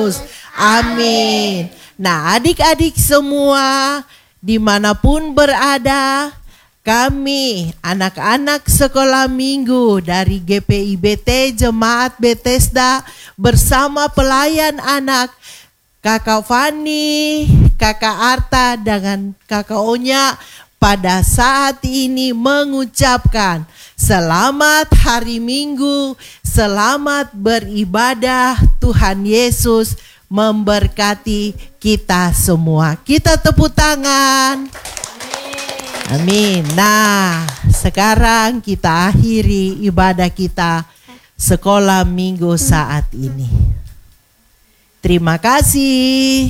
Amin. Nah, adik-adik semua dimanapun berada, kami anak-anak sekolah minggu dari GPIBT Jemaat Bethesda bersama pelayan anak Kakak Fani, Kakak Arta, dengan Kakak Onya pada saat ini mengucapkan selamat hari Minggu, selamat beribadah. Tuhan Yesus memberkati kita semua. Kita tepuk tangan. Amin. Nah, sekarang kita akhiri ibadah kita sekolah minggu saat ini. Terima kasih.